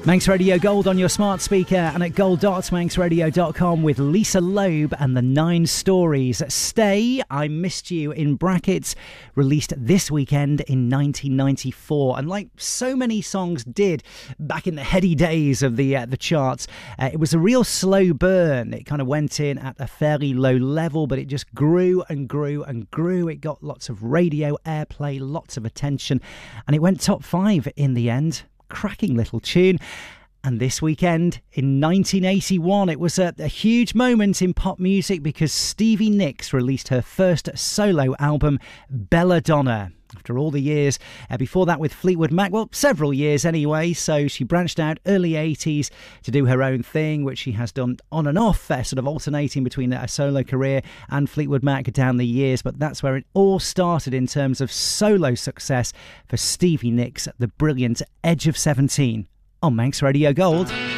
Manx Radio Gold on your smart speaker and at gold.manxradio.com with Lisa Loeb and the 9 Stories. Stay, I Missed You in brackets, released this weekend in 1994. And like so many songs did back in the heady days of the charts, it was a real slow burn. It kind of went in at a fairly low level, but it just grew and grew and grew. It got lots of radio airplay, lots of attention, and it went top 5 in the end. Cracking little tune. And this weekend in 1981 it was a huge moment in pop music because Stevie Nicks released her first solo album, Belladonna. After all the years before that with Fleetwood Mac, well, several years anyway, so she branched out early 80s to do her own thing, which she has done on and off, sort of alternating between a solo career and Fleetwood Mac down the years. But that's where it all started in terms of solo success for Stevie Nicks, the brilliant Edge of 17 on Manx Radio Gold.